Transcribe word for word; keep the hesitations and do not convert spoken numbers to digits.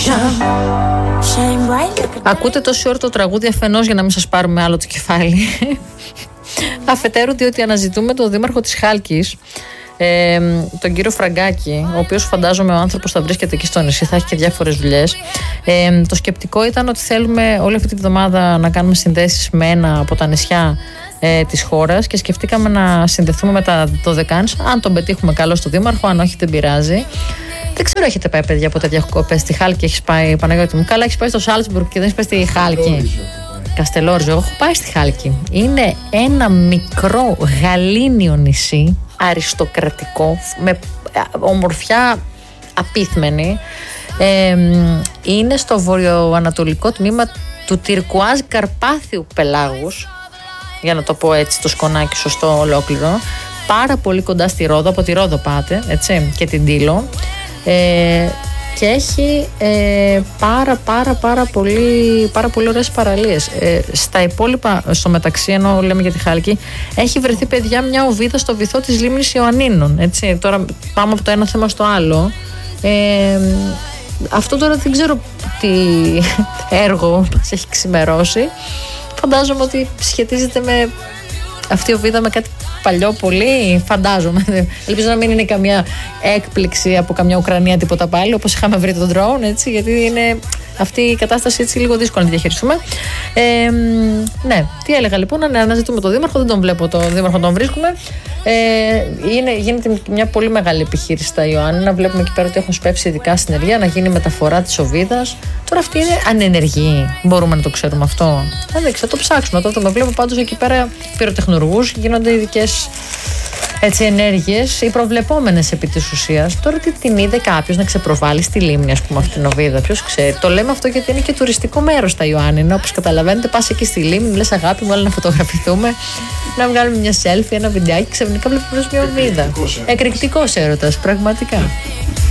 Ακούτε τόση ώρα το τραγούδι αφενός για να μην σας πάρουμε άλλο το κεφάλι. Αφετέρου διότι αναζητούμε τον δήμαρχο της Χάλκης, ε, τον κύριο Φραγκάκη, ο οποίος φαντάζομαι ο άνθρωπος θα βρίσκεται εκεί στο νησί, θα έχει και διάφορες δουλειές. Ε, το σκεπτικό ήταν ότι θέλουμε όλη αυτή τη βδομάδα να κάνουμε συνδέσεις με ένα από τα νησιά ε, της χώρας και σκεφτήκαμε να συνδεθούμε με τα Δωδεκάνησα. Αν τον πετύχουμε καλό στο δήμαρχο, αν όχι δεν πειράζει. Δεν ξέρω, έχετε πάει παιδιά ποτέ διακοπές στη Χάλκη? Έχεις πάει, Παναγιώτη μου? Καλά, έχεις πάει στο Σάλτσμπουργκ και δεν έχεις πάει στη Χάλκη? Καστελόριζο, εγώ έχω πάει στη Χάλκη. Είναι ένα μικρό γαλήνιο νησί, αριστοκρατικό, με ομορφιά απίθμενη. Ε, είναι στο βορειοανατολικό τμήμα του Τυρκουάζ Καρπάθιου πελάγους, για να το πω έτσι το σκονάκι σωστό ολόκληρο. Πάρα πολύ κοντά στη Ρόδο, από τη Ρόδο πάτε, έτσι, και την Τήλο. Ε, και έχει ε, πάρα πάρα πάρα πολύ, πάρα πολύ ωραίες παραλίες. Ε, στα υπόλοιπα, στο μεταξύ, ενώ λέμε για τη Χάλκη, έχει βρεθεί παιδιά μια οβίδα στο βυθό της λίμνης Ιωαννίνων, έτσι. Τώρα πάμε από το ένα θέμα στο άλλο. Ε, αυτό τώρα δεν ξέρω τι έργο μας έχει ξημερώσει. Φαντάζομαι ότι σχετίζεται με αυτή η οβίδα με κάτι παλιό πολύ, φαντάζομαι. Ελπίζω να μην είναι καμιά έκπληξη από καμιά Ουκρανία τίποτα πάλι, όπως είχαμε βρει τον drone, έτσι, γιατί είναι αυτή η κατάσταση έτσι λίγο δύσκολη να τη διαχειριστούμε. Ε, ναι, τι έλεγα λοιπόν, να αναζητούμε τον δήμαρχο, δεν τον βλέπω τον δήμαρχο, τον βρίσκουμε. Ε, είναι, γίνεται μια πολύ μεγάλη επιχείρηση στα Ιωάννινα. Βλέπουμε εκεί πέρα ότι έχουν σπεύσει ειδικά συνεργεία να γίνει μεταφορά της οβίδας. Τώρα αυτή είναι ανενεργή. Μπορούμε να το ξέρουμε αυτό? Δεν ξέρω, το ψάξουμε. Τότε με βλέπω πάντως εκεί πέρα πυροτεχνουργούς, γίνονται ειδικές έτσι ενέργειες, οι προβλεπόμενες επί της ουσίας. Τώρα τι την είδε κάποιος να ξεπροβάλλει στη λίμνη, ας πούμε, αυτήν την οβίδα? Ποιος ξέρει? Το λέμε αυτό γιατί είναι και τουριστικό μέρος τα Ιωάννινα. Όπως καταλαβαίνετε, πας εκεί στη λίμνη, λες αγάπη μου, όλοι να φωτογραφηθούμε, να βγάλουμε μια selfie, ένα βιντεάκι, ξαφνικά βλέπουμε μια οβίδα. Εκρηκτικός έρωτας, πραγματικά.